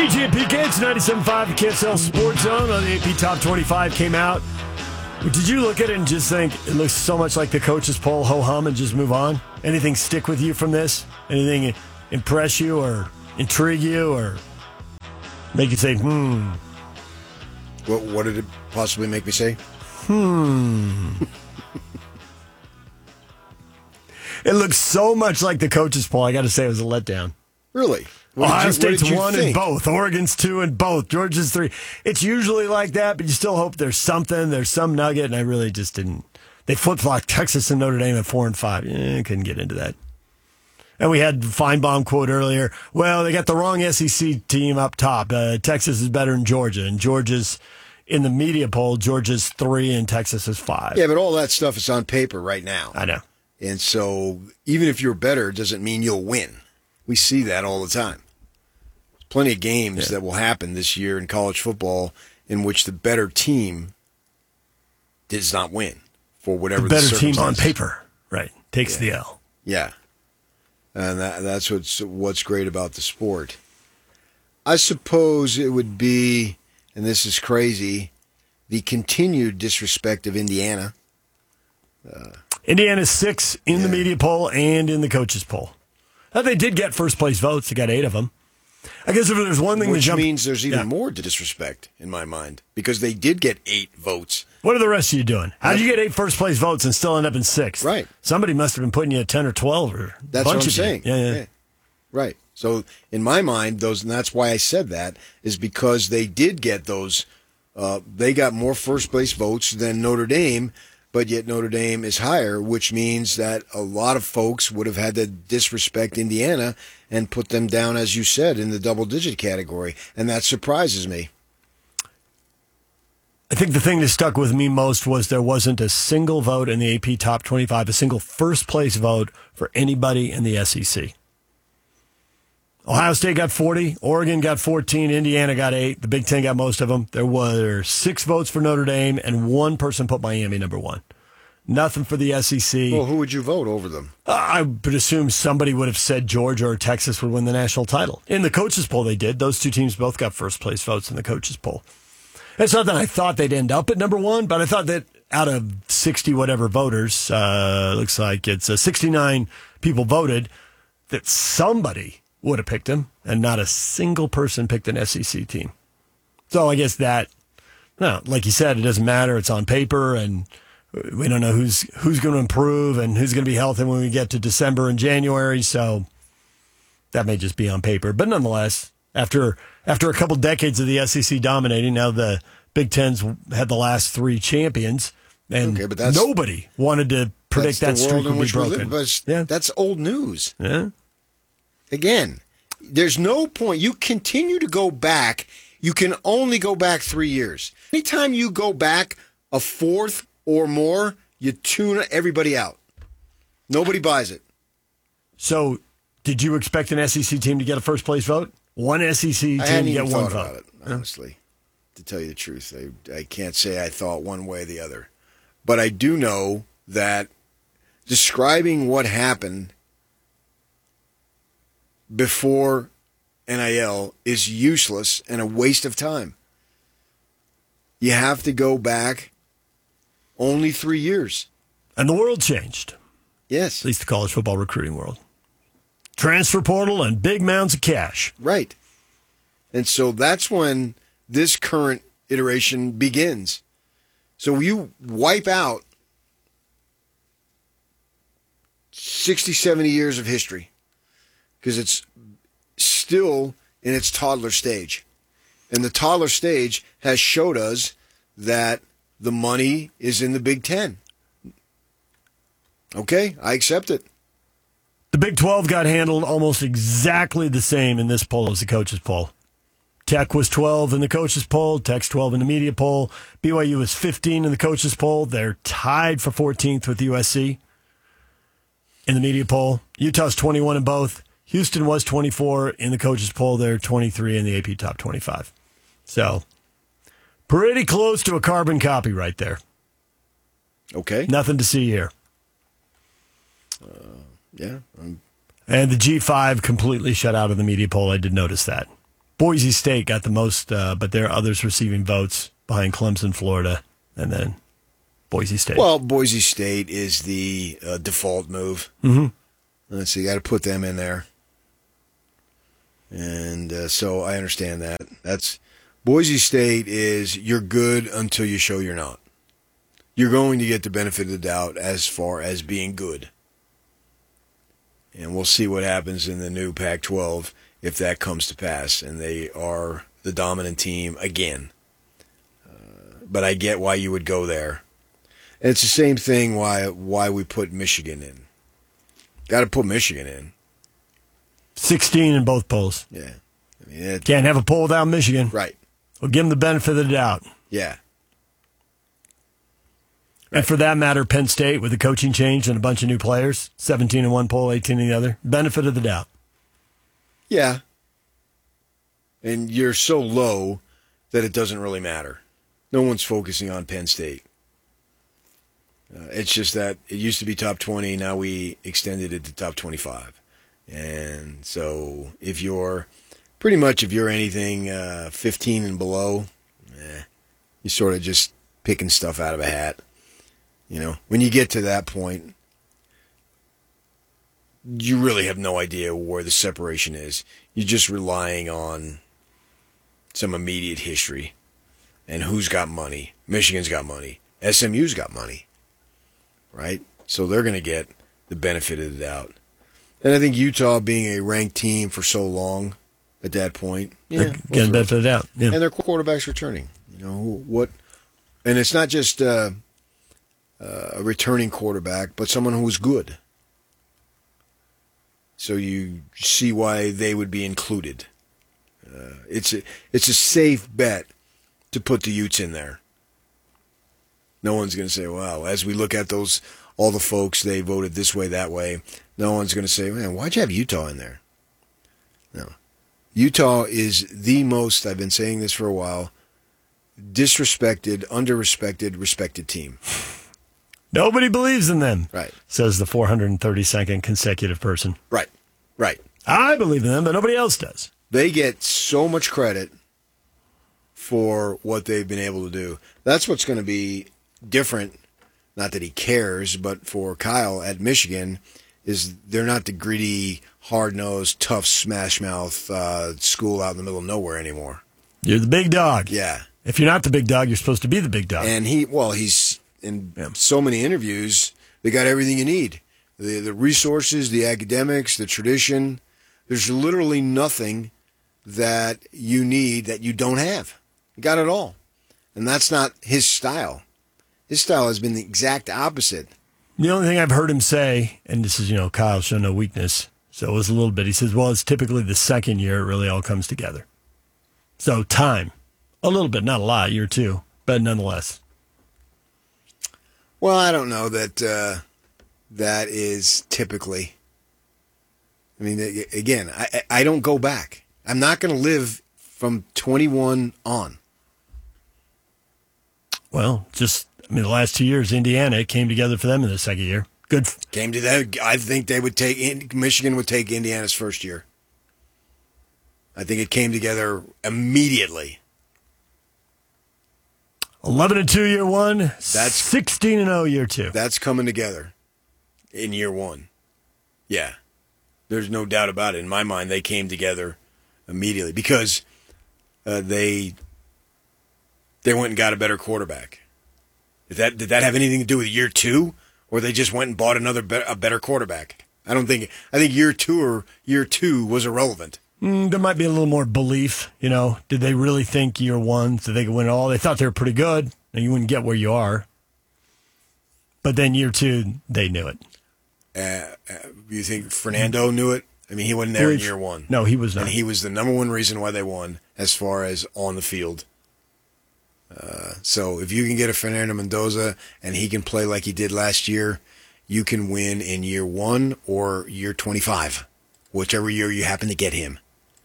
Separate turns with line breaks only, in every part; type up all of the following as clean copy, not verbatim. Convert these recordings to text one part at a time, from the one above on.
BG and PK, it's 97.5, the KSL Sports Zone on the AP Top 25 came out. Did you look at it and just think it looks so much like the coaches poll, ho-hum, and just move on? Anything stick with you from this? Anything impress you or intrigue you or make you say,
What did it possibly make me say?
It looks so much like the coaches poll, I got to say it was a letdown.
Really?
Ohio State's 1 in both. Oregon's 2 in both. Georgia's 3. It's usually like that, but you still hope there's something. There's some nugget, and I really just didn't. They flip-flopped Texas and Notre Dame at 4 and 5. Couldn't get into that. And we had Feinbaum quote earlier. Well, they got the wrong SEC team up top. Texas is better than Georgia, and Georgia's in the media poll. Georgia's 3 and Texas is 5.
Yeah, but all that stuff is on paper right now.
I know.
And so even if you're better, doesn't mean you'll win. We see that all the time. There's plenty of games that will happen this year in college football in which the better team does not win for whatever
the better
the
team on paper, right, takes the L.
Yeah. And that's what's great about the sport. I suppose it would be, and this is crazy, the continued disrespect of Indiana.
Indiana's 6 in the media poll and in the coaches poll. They did get first place votes. They got 8 of them. I guess if there's one thing
which means there's even more to disrespect in my mind because they did get 8 votes.
What are the rest of you doing? How did you get 8 first place votes and still end up in 6th?
Right.
Somebody must have been putting you at 10 or 12 or
that's
bunch
what I'm
of
saying.
Yeah.
Right. So in my mind, and that's why I said that, is because they did get those. They got more first place votes than Notre Dame. But yet Notre Dame is higher, which means that a lot of folks would have had to disrespect Indiana and put them down, as you said, in the double-digit category. And that surprises me.
I think the thing that stuck with me most was there wasn't a single vote in the AP Top 25, a single first-place vote for anybody in the SEC. Ohio State got 40, Oregon got 14, Indiana got 8, the Big Ten got most of them. There were 6 votes for Notre Dame, and 1 person put Miami number 1. Nothing for the SEC.
Well, who would you vote over them?
I would assume somebody would have said Georgia or Texas would win the national title. In the coaches poll, they did. Those 2 teams both got first-place votes in the coaches poll. It's not that I thought they'd end up at number 1, but I thought that out of 60-whatever voters, looks like it's 69 people voted, that somebody would have picked him, and not a single person picked an SEC team. So I guess that, like you said, it doesn't matter. It's on paper, and we don't know who's going to improve and who's going to be healthy when we get to December and January. So that may just be on paper. But nonetheless, after a couple decades of the SEC dominating, now the Big Ten's had the last 3 champions, and nobody wanted to predict that streak would be broken.
That's old news.
Yeah.
Again, there's no point. You continue to go back. You can only go back 3 years. Anytime you go back a 4th or more, you tune everybody out. Nobody buys it.
So, did you expect an SEC team to get a first-place vote? One SEC team to get one vote?
About it, honestly. To tell you the truth, I can't say I thought one way or the other. But I do know that describing what happened before NIL is useless and a waste of time. You have to go back only 3 years.
And the world changed.
Yes.
At least the college football recruiting world. Transfer portal and big mounds of cash.
Right. And so that's when this current iteration begins. So you wipe out 60, 70 years of history. Because it's still in its toddler stage. And the toddler stage has showed us that the money is in the Big Ten. Okay, I accept it.
The Big 12 got handled almost exactly the same in this poll as the coaches poll. Tech was 12 in the coaches poll, Tech's 12 in the media poll. BYU was 15 in the coaches poll. They're tied for 14th with USC in the media poll. Utah's 21 in both. Houston was 24 in the coaches poll. They're 23 in the AP Top 25. So, pretty close to a carbon copy right there.
Okay.
Nothing to see here.
Yeah.
And the G5 completely shut out of the media poll. I did notice that. Boise State got the most, but there are others receiving votes behind Clemson, Florida, and then Boise State.
Well, Boise State is the default move.
Mm-hmm.
Let's see, you got to put them in there. And so I understand that. That's Boise State is you're good until you show you're not. You're going to get the benefit of the doubt as far as being good. And we'll see what happens in the new Pac-12 if that comes to pass and they are the dominant team again. But I get why you would go there. And it's the same thing why we put Michigan in. Got to put Michigan in.
16 in both polls.
Yeah. I mean,
Can't have a poll without Michigan.
right.
We'll give them the benefit of the doubt.
Yeah.
And for that matter, Penn State with the coaching change and a bunch of new players, 17 in one poll, 18 in the other. Benefit of the doubt.
Yeah. And you're so low that it doesn't really matter. No one's focusing on Penn State. It's just that it used to be top 20. Now we extended it to top 25. And so if you're anything 15 and below, you're sort of just picking stuff out of a hat. You know, when you get to that point, you really have no idea where the separation is. You're just relying on some immediate history and who's got money. Michigan's got money. SMU's got money, right? So they're going to get the benefit of the doubt. And I think Utah being a ranked team for so long at that point,
Getting the benefit of the doubt. Yeah.
And their quarterback's returning. You know, what? And it's not just a returning quarterback, but someone who's good. So you see why they would be included. It's a safe bet to put the Utes in there. No one's going to say, "Wow." As we look at all the folks they voted this way, that way, no one's going to say, "Man, why'd you have Utah in there?" No, Utah is the most. I've been saying this for a while. Disrespected, underrespected, respected team.
Nobody believes in them,
Right.
Says the 432nd consecutive person.
Right.
I believe in them, but nobody else does.
They get so much credit for what they've been able to do. That's what's going to be different, not that he cares, but for Kyle at Michigan, is they're not the gritty, hard-nosed, tough, smash-mouth school out in the middle of nowhere anymore.
You're the big dog.
Yeah.
If you're not the big dog, you're supposed to be the big dog.
And he's in so many interviews, they got everything you need. The resources, the academics, the tradition. There's literally nothing that you need that you don't have. You got it all. And that's not his style. His style has been the exact opposite.
The only thing I've heard him say, and this is, Kyle show no weakness, so it was a little bit, he says, well, it's typically the second year it really all comes together. So time. A little bit, not a lot, year two, but nonetheless.
Well, I don't know that that is typically. I mean, again, I don't go back. I'm not going to live from 21 on.
Well, the last 2 years, Indiana, it came together for them in the second year. Good.
Came to that. I think Michigan would take Indiana's first year. I think it came together immediately.
11-2 year one. That's 16-0 year two.
That's coming together in year one. Yeah. There's no doubt about it. In my mind, they came together immediately because they went and got a better quarterback. Did that have anything to do with year two, or they just went and bought a better quarterback? I think year two was irrelevant.
There might be a little more belief. Did they really think year one that they could win it all? They thought they were pretty good, and you wouldn't get where you are. But then year two, they knew it.
You think Fernando knew it? I mean, he wasn't there in year one.
No, he was not.
And he was the number one reason why they won as far as on the field. So if you can get a Fernando Mendoza and he can play like he did last year, you can win in year one or year 25, whichever year you happen to get him.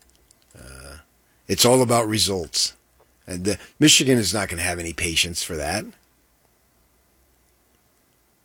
It's all about results. And Michigan is not going to have any patience for that.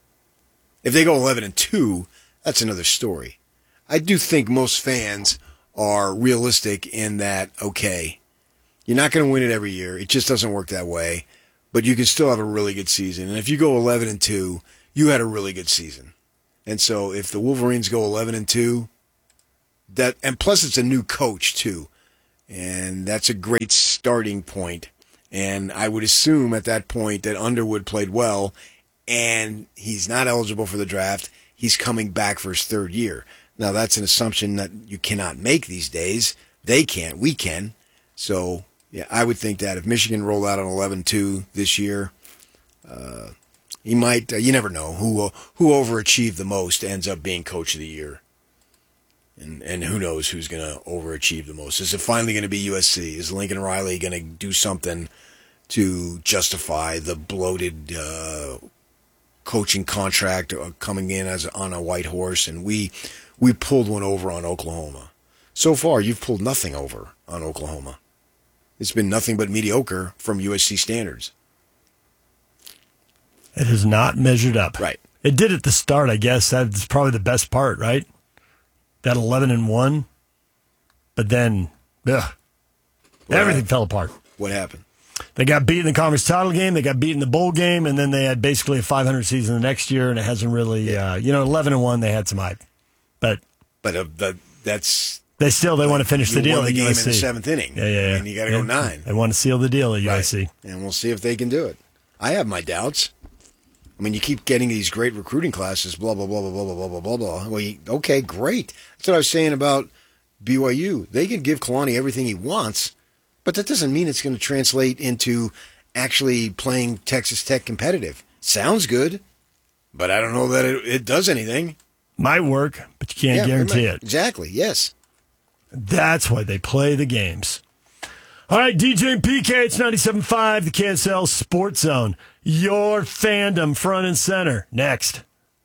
If they go 11-2, that's another story. I do think most fans are realistic in that, okay, you're not going to win it every year. It just doesn't work that way. But you can still have a really good season. And if you go 11-2, you had a really good season. And so if the Wolverines go 11-2, and plus it's a new coach too, and that's a great starting point. And I would assume at that point that Underwood played well, and he's not eligible for the draft. He's coming back for his third year. Now that's an assumption that you cannot make these days. They can't. We can. So yeah, I would think that if Michigan rolled out on 11-2 this year, he might. You never know who overachieved the most ends up being coach of the year. And who knows who's going to overachieve the most? Is it finally going to be USC? Is Lincoln Riley going to do something to justify the bloated coaching contract coming in as on a white horse? And we pulled one over on Oklahoma. So far, you've pulled nothing over on Oklahoma. It's been nothing but mediocre from USC standards.
It has not measured up.
Right.
It did at the start, I guess. That's probably the best part, right? That 11-1, but then everything fell apart.
What happened?
They got beat in the conference title game, they got beat in the bowl game, and then they had basically a 500 season the next year, and it hasn't really, 11-1, they had some hype. But
that's...
They want to finish the deal
won the
at
game
USC.
in the seventh inning.
Yeah.
I mean, you got to go 9.
They want to seal the deal at USC.
And we'll see if they can do it. I have my doubts. I mean, you keep getting these great recruiting classes, blah, blah, blah, blah, blah, blah, blah, blah, blah. Well, okay, great. That's what I was saying about BYU. They can give Kalani everything he wants, but that doesn't mean it's going to translate into actually playing Texas Tech competitive. Sounds good, but I don't know that it does anything.
Might work, but you can't guarantee it.
Exactly, yes.
That's why they play the games. All right, DJ and PK, it's 97.5, the KSL Sports Zone. Your fandom front and center. Next.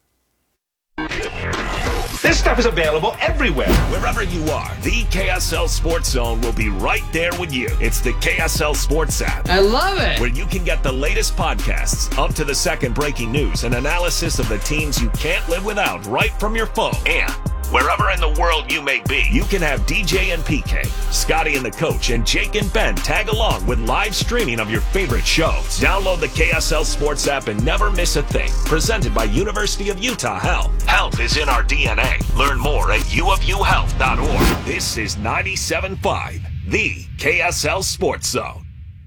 This stuff is available everywhere. Wherever you are, the KSL Sports Zone will be right there with you. It's the KSL Sports app.
I love it.
Where you can get the latest podcasts, up to the second breaking news, and analysis of the teams you can't live without right from your phone. And wherever in the world you may be, you can have DJ and PK, Scotty and the Coach, and Jake and Ben tag along with live streaming of your favorite shows. Download the KSL Sports app and never miss a thing. Presented by University of Utah Health. Health is in our DNA. Learn more at uofuhealth.org. This is 97.5, the KSL Sports Zone.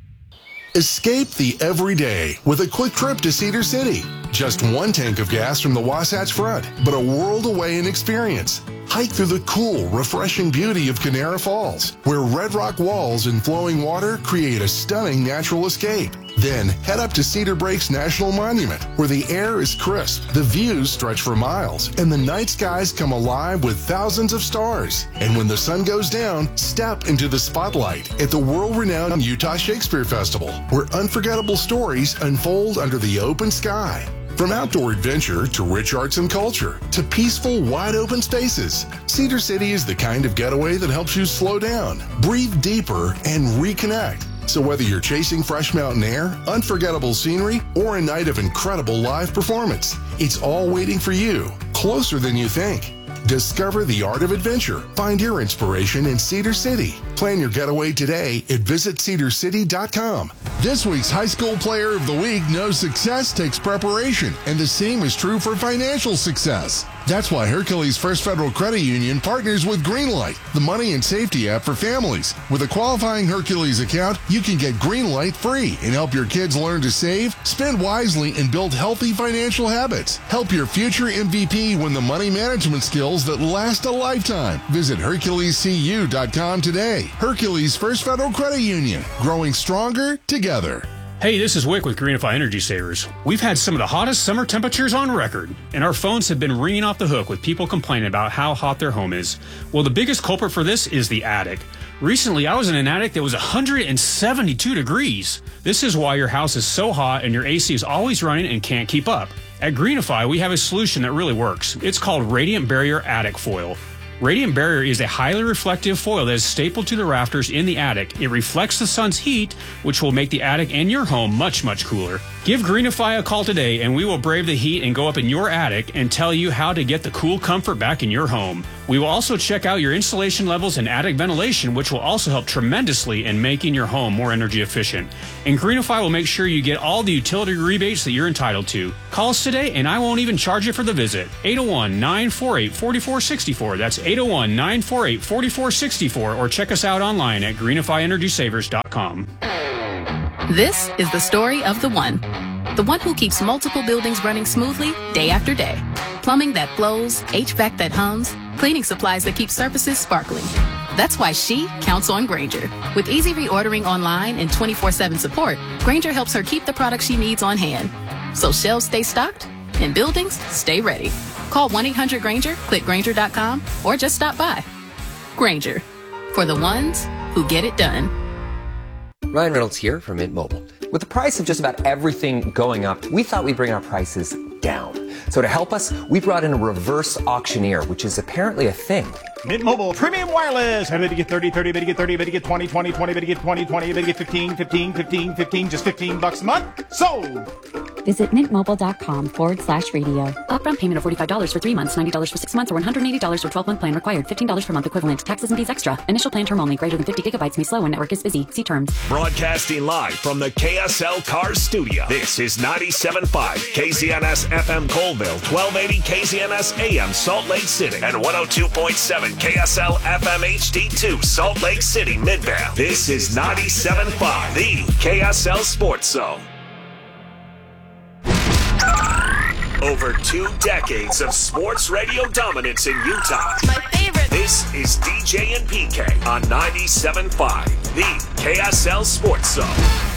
Escape the everyday with a quick trip to Cedar City. Just one tank of gas from the Wasatch Front, but a world away in experience. Hike through the cool, refreshing beauty of Canara Falls, where red rock walls and flowing water create a stunning natural escape. Then head up to Cedar Breaks National Monument, where the air is crisp, the views stretch for miles, and the night skies come alive with thousands of stars. And when the sun goes down, step into the spotlight at the world-renowned Utah Shakespeare Festival, where unforgettable stories unfold under the open sky. From outdoor adventure to rich arts and culture to peaceful, wide-open spaces, Cedar City is the kind of getaway that helps you slow down, breathe deeper, and reconnect. So whether you're chasing fresh mountain air, unforgettable scenery, or a night of incredible live performance, it's all waiting for you, closer than you think. Discover the art of adventure. Find your inspiration in Cedar City. Plan your getaway today at visitcedarcity.com.
This week's High School Player of the Week knows success takes preparation, and the same is true for financial success. That's why Hercules First Federal Credit Union partners with Greenlight, the money and safety app for families. With a qualifying Hercules account, you can get Greenlight free and help your kids learn to save, spend wisely, and build healthy financial habits. Help your future MVP win the money management skills that last a lifetime. Visit HerculesCU.com today. Hercules First Federal Credit Union, growing stronger together.
Hey, this is Wick with Greenify Energy Savers. We've had some of the hottest summer temperatures on record, and our phones have been ringing off the hook with people complaining about how hot their home is. Well, the biggest culprit for this is the attic. Recently, I was in an attic that was 172 degrees. This is why your house is so hot and your AC is always running and can't keep up. At Greenify, we have a solution that really works. It's called Radiant Barrier Attic Foil. Radiant Barrier is a highly reflective foil that is stapled to the rafters in the attic. It reflects the sun's heat, which will make the attic and your home much, much cooler. Give Greenify a call today and we will brave the heat and go up in your attic and tell you how to get the cool comfort back in your home. We will also check out your insulation levels and attic ventilation, which will also help tremendously in making your home more energy efficient. And Greenify will make sure you get all the utility rebates that you're entitled to. Call us today and I won't even charge you for the visit. 801-948-4464. That's 801-948-4464, or check us out online at greenifyenergysavers.com.
This is the story of the one who keeps multiple buildings running smoothly day after day. Plumbing that flows, HVAC that hums, cleaning supplies that keep surfaces sparkling. That's why she counts on Grainger. With easy reordering online and 24/7 support, Grainger helps her keep the products she needs on hand. So shelves stay stocked and buildings stay ready. Call 1-800-GRAINGER, click Grainger.com, or just stop by. Grainger, for the ones who get it done.
Ryan Reynolds here from Mint Mobile. With the price of just about everything going up, we thought we'd bring our prices down. So to help us, we brought in a reverse auctioneer, which is apparently a thing.
Mint Mobile Premium Wireless. How to get 30, 30, better get 30, better get 20, 20, 20, better get 20, 20, better get 15, 15, 15, 15, just $15 a month. Sold!
Visit mintmobile.com/radio. Upfront payment of $45 for 3 months, $90 for 6 months, or $180 for 12-month plan required. $15 per month equivalent. Taxes and fees extra. Initial plan term only. Greater than 50 gigabytes may slow when network is busy. See terms.
Broadcasting live from the KSL Cars studio. This is 97.5 KZNS FM Colville, 1280 KZNS AM Salt Lake City, and 102.7 KSL FM HD2 Salt Lake City Midvale. This is 97.5, the KSL Sports Zone. Over 2 decades of sports radio dominance in Utah.
My favorite.
This is DJ and PK on 97.5, the KSL Sports Zone.